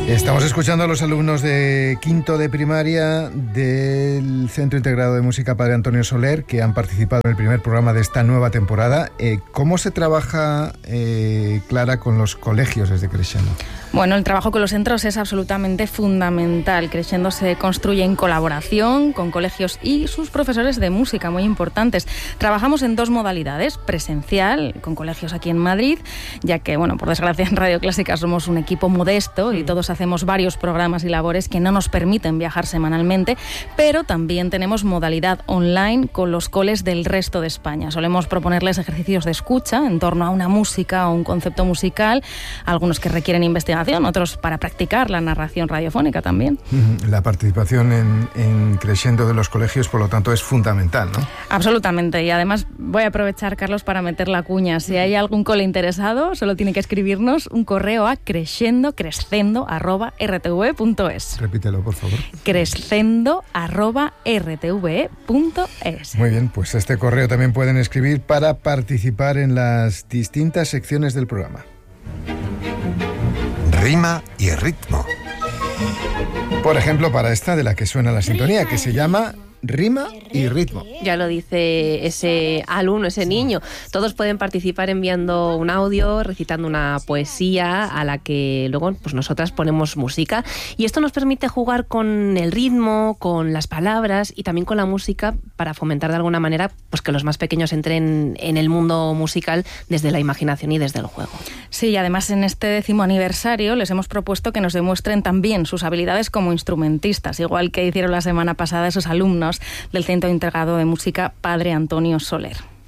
Estamos escuchando a los alumnos de quinto de primaria del Centro Integrado de Música Padre Antonio Soler, que han participado en el primer programa de esta nueva temporada. ¿Cómo se trabaja, Clara, con los colegios desde Crescendo? Bueno, el trabajo con los centros es absolutamente fundamental. Crescendo se construye en colaboración con colegios y sus profesores de música, muy importantes. Trabajamos en dos modalidades: presencial, con colegios aquí en Madrid, ya que, bueno, por desgracia en Radio Clásica somos un equipo modesto y todos hacemos varios programas y labores que no nos permiten viajar semanalmente, pero también tenemos modalidad online con los coles del resto de España. Solemos proponerles ejercicios de escucha en torno a una música o un concepto musical, algunos que requieren investigación, otros para practicar la narración radiofónica también. La participación en Crescendo de los colegios, por lo tanto, es fundamental, ¿no? Absolutamente, y además voy a aprovechar, Carlos, para meter la cuña. Si hay algún cole interesado, solo tiene que escribirnos un correo a crescendo@rtve.es. Repítelo, por favor. crescendo@rtve.es. Muy bien, pues este correo también pueden escribir para participar en las distintas secciones del programa. Rima y ritmo. Por ejemplo, para esta de la que suena la sintonía, que se llama Rima y ritmo. Ya lo dice ese alumno, ese niño. Todos pueden participar enviando un audio, recitando una poesía a la que luego pues nosotras ponemos música. Y esto nos permite jugar con el ritmo, con las palabras y también con la música para fomentar de alguna manera pues que los más pequeños entren en el mundo musical desde la imaginación y desde el juego. Sí, y además en este 10º aniversario les hemos propuesto que nos demuestren también sus habilidades como instrumentistas, igual que hicieron la semana pasada esos alumnos del Centro Integrado de Música Padre Antonio Soler.